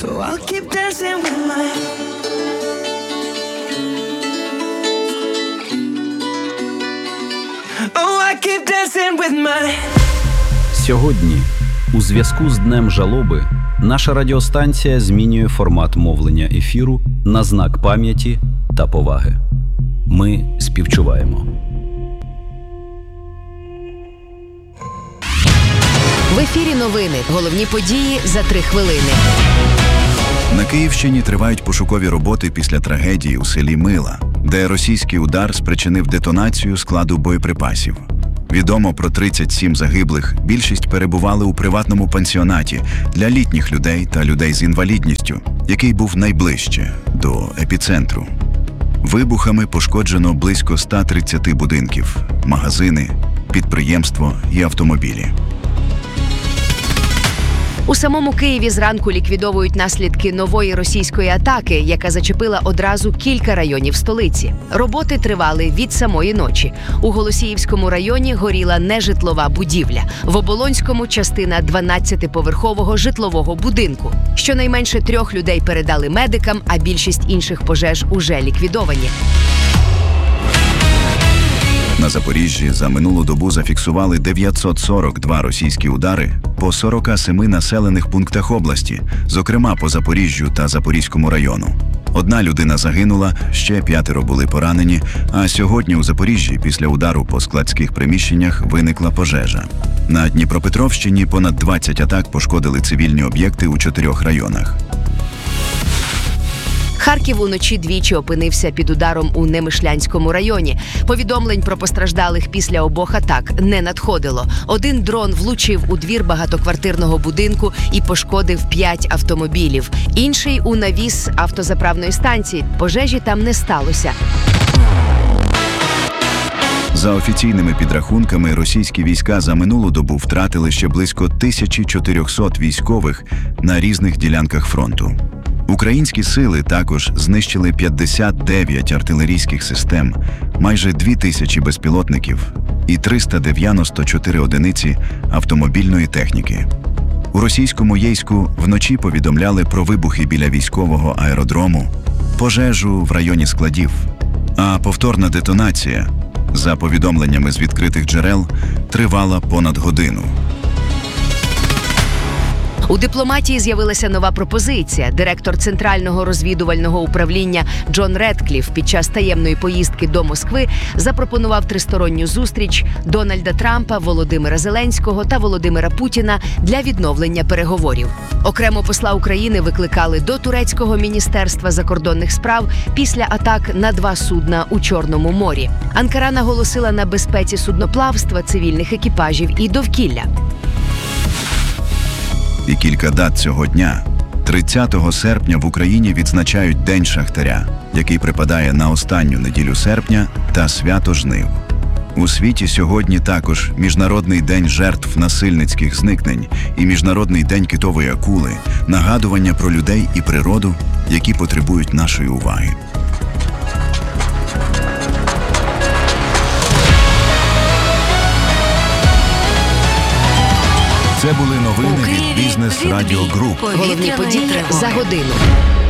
So I'll keep dancing with my Oh, I keep dancing with my Сьогодні, у зв'язку з Днем жалоби, наша радіостанція змінює формат мовлення ефіру на знак пам'яті та поваги. Ми співчуваємо. В ефірі новини. Головні події за 3 хвилини. На Київщині тривають пошукові роботи після трагедії у селі Мила, де російський удар спричинив детонацію складу боєприпасів. Відомо про 37 загиблих, більшість перебували у приватному пансіонаті для літніх людей та людей з інвалідністю, який був найближче до епіцентру. Вибухами пошкоджено близько 130 будинків, магазини, підприємство і автомобілі. У самому Києві зранку ліквідовують наслідки нової російської атаки, яка зачепила одразу кілька районів столиці. Роботи тривали від самої ночі. У Голосіївському районі горіла нежитлова будівля. В Оболонському – частина 12-поверхового житлового будинку. Щонайменше 3 людей передали медикам, а більшість інших пожеж уже ліквідовані. На Запоріжжі за минулу добу зафіксували 942 російські удари по 47 населених пунктах області, зокрема по Запоріжжю та Запорізькому району. 1 людина загинула, ще 5 були поранені, а сьогодні у Запоріжжі після удару по складських приміщеннях виникла пожежа. На Дніпропетровщині понад 20 атак пошкодили цивільні об'єкти у 4 районах. Харків уночі двічі опинився під ударом у Немишлянському районі. Повідомлень про постраждалих після обох атак не надходило. 1 дрон влучив у двір багатоквартирного будинку і пошкодив 5 автомобілів. Інший – у навіс автозаправної станції. Пожежі там не сталося. За офіційними підрахунками, російські війська за минулу добу втратили ще близько 1400 військових на різних ділянках фронту. Українські сили також знищили 59 артилерійських систем, майже 2000 безпілотників і 394 одиниці автомобільної техніки. У російському Єйську вночі повідомляли про вибухи біля військового аеродрому, пожежу в районі складів, а повторна детонація, за повідомленнями з відкритих джерел, тривала понад годину. У дипломатії з'явилася нова пропозиція. Директор Центрального розвідувального управління Джон Редкліф під час таємної поїздки до Москви запропонував тристоронню зустріч Дональда Трампа, Володимира Зеленського та Володимира Путіна для відновлення переговорів. Окремо посла України викликали до турецького міністерства закордонних справ після атак на 2 судна у Чорному морі. Анкара наголосила на безпеці судноплавства, цивільних екіпажів і довкілля. І кілька дат цього дня. 30 серпня в Україні відзначають День шахтаря, який припадає на останню неділю серпня, та свято жнив. У світі сьогодні також Міжнародний день жертв насильницьких зникнень і Міжнародний день китової акули – нагадування про людей і природу, які потребують нашої уваги. Це були новини від Бізнес Радіо Груп. Головні події за годину.